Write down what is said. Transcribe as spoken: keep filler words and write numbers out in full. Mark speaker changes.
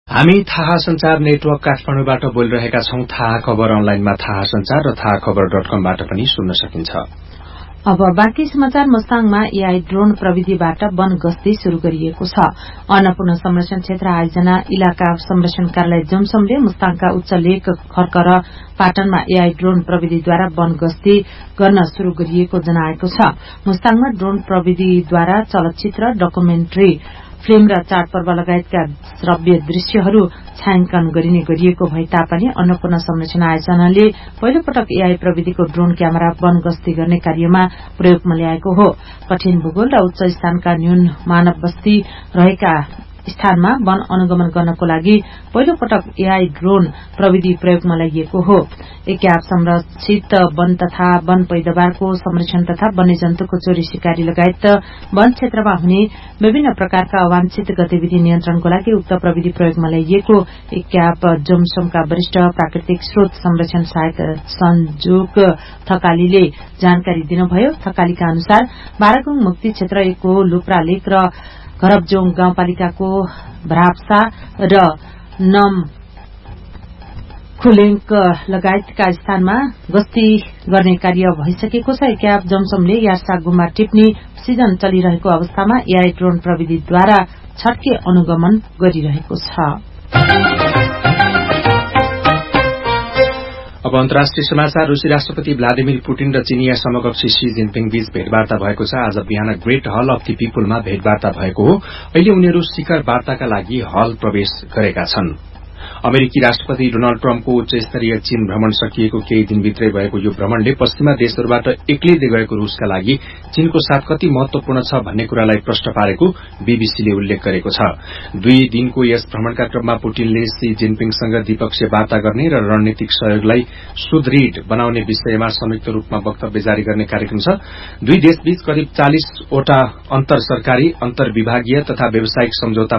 Speaker 1: हामी थाहा संचार नेटवर्क काठमाडौँबाट बोलिरहेका छौं। थाहा खबर अनलाइनमा थाहा संचार र थाहा खबर डट कमबाट पनि सुन्न सकिन्छ।
Speaker 2: अब बाँकी समाचार। मुस्ताङमा एआई ड्रोन प्रविधिबाट वन गस्ती शुरू गरिएको छ। अन्नपूर्ण संरक्षण क्षेत्र आयोजना इलाका संरक्षण कार्यालय जोमसोमले मुस्ताङका उच्च लेक खर्क र पाटनमा एआई ड्रोन प्रविधिद्वारा वन गस्ती गर्न शुरू गरिएको जनाएको छ। मुस्ताङमा ड्रोन प्रविधिद्वारा चलचित्र, डकुमेन्ट्री फिल्म र चाडपर्व लगायतका श्रव्य दृश्यहरू छायांकन गरिने गरिएको भए तापनि अन्नपूर्ण संरक्षण आयोजनाले पहिलो पटक एआई प्रविधिको ड्रोन क्यामेरा वन गस्ती गर्ने कार्यमा प्रयोगमा ल्याएको हो। कठिन भूगोल र उच्च स्थानका न्यून मानव बस्ती रहेका स्थानमा वन अनुगमन गर्नको लागि पहिलो पटक एआई ड्रोन प्रविधि प्रयोगमा ल्याइएको हो। एक्याप संरक्षित वन तथा वन पैदावारको संरक्षण तथा वन्यजन्तुको चोरी शिकारी लगायत वन क्षेत्रमा हुने विभिन्न प्रकारका अवांछित गतिविधि नियन्त्रणको लागि उक्त प्रविधि प्रयोगमा ल्याइएको एक्याप जोमसोमका वरिष्ठ प्राकृतिक स्रोत संरक्षण सहायक संजोग थकालीले जानकारी दिनुभयो। थकालीका अनुसार बारागुङ मुक्ति क्षेत्र एकको लुप्रा लेक र घरबजोङ गाउँपालिकाको भ्राप्सा र नम खुलेङ्क लगायतका स्थानमा गस्ती गर्ने कार्य भइसकेको छ। एक्याप जोमसोमले यार्सा गुम्बा टिप्नी सिजन चलिरहेको अवस्थामा एआई ड्रोन प्रविधिद्वारा छट्के अनुगमन गरिरहेको छ।
Speaker 1: अब अन्तर्राष्ट्रिय समाचार। रूसी राष्ट्रपति भ्लादिमिर पुटिन र चिनिया समकक्षी शी जिनपिङ बीच भेटवार्ता भएको छ। आज बिहान ग्रेट हल अफ दि पीपुलमा भेटवार्ता भएको हो। अहिले उनीहरू शिखर वार्ताका लागि हल प्रवेश गरेका छन्। अमेरिकी राष्ट्रपति डोनाल्ड ट्रम्पको उच्च स्तरीय चीन भ्रमण सकिएको केही दिनभित्रै भएको यो भ्रमणले पश्चिमा देशहरूबाट एक्लिँदै गएको रूसका लागि चीनको साथ कति महत्वपूर्ण छ भन्ने कुरालाई प्रश्न पारेको बीबीसीले उल्लेख गरेको छ। दुई दिनको यस भ्रमणका क्रममा पुटिनले शी जिनपिङसँग द्विपक्षीय वार्ता गर्ने र रणनीतिक सहयोगलाई सुदृढ़ बनाउने विषयमा संयुक्त रूपमा वक्तव्य जारी गर्ने कार्यक्रम छ। दुई देशबीच करिब चालिसवटा अन्तर सरकारी, अन्तर विभागीय तथा व्यावसायिक सम्झौता